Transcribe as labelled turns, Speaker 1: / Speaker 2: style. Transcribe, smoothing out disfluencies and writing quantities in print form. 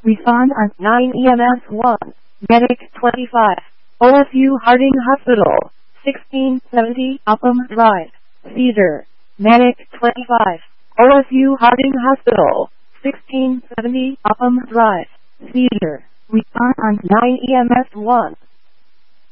Speaker 1: Respond on 9 EMS 1. Medic 25. OSU Harding Hospital. 1670 Upham Drive. Cedar. Medic 25. OSU Harding Hospital. 1670 Upham Drive. Cedar. Respond on 9 EMS 1.